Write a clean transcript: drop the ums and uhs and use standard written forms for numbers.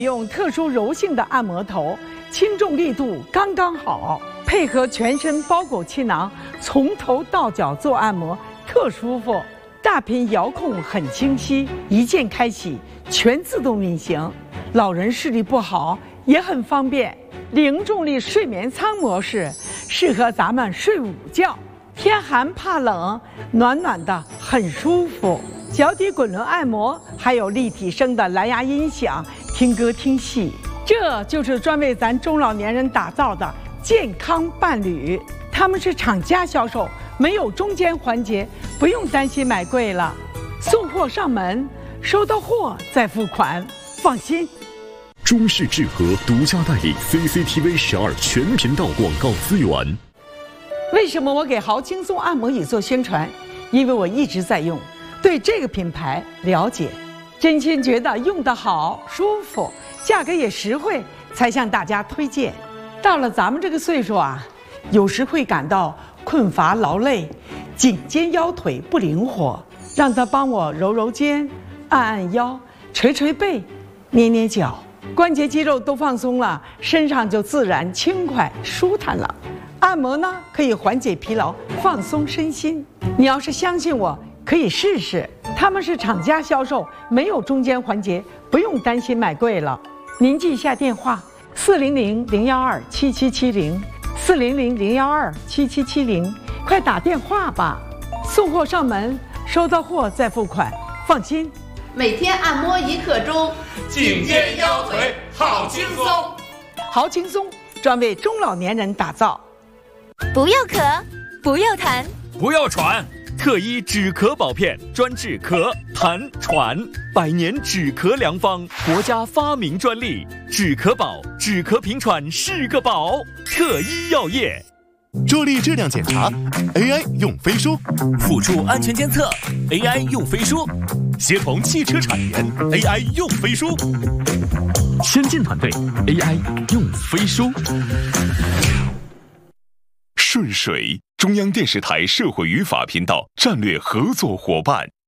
用特殊柔性的按摩头，轻重力度刚刚好，配合全身包裹气囊，从头到脚做按摩，特舒服。大屏遥控很清晰，一键开启，全自动运行。老人视力不好也很方便。零重力睡眠舱模式，适合咱们睡午觉，天寒怕冷，暖暖的很舒服。脚底滚轮按摩，还有立体声的蓝牙音响，听歌听戏。这就是专为咱中老年人打造的健康伴侣。他们是厂家销售，没有中间环节，不用担心买贵了。送货上门，收到货再付款，放心。 中视智和独家代理 CCTV 12全频道广告资源。 为什么我给豪轻松按摩椅做宣传？因为我一直在用，对这个品牌了解，真心觉得用得好、舒服，价格也实惠，才向大家推荐。到了咱们这个岁数啊，有时会感到困乏劳累，颈肩腰腿不灵活，让他帮我揉揉肩、按按腰、捶捶背、捏捏脚，关节肌肉都放松了，身上就自然轻快舒坦了。按摩呢，可以缓解疲劳，放松身心。你要是相信我，可以试试。他们是厂家销售，没有中间环节，不用担心买贵了。您记一下电话：400-012-7770，400-012-7770，快打电话吧。送货上门，收到货再付款，放心。 每天按摩1刻钟， 颈肩腰腿好轻松。 好轻松，专为中老年人打造。 不要咳，不要痰， 不要喘，特医止咳宝片专治咳、痰、喘，100年止咳良方，国家发明专利，止咳宝，止咳平喘是个宝。特医药业， 助力质量检查 ，AI 用飞书， 辅助安全监测 ，AI 用飞书， 协同汽车产研 ，AI 用飞书， 先进团队 AI 用飞书。 顺水，中央电视台社会与法频道战略合作伙伴。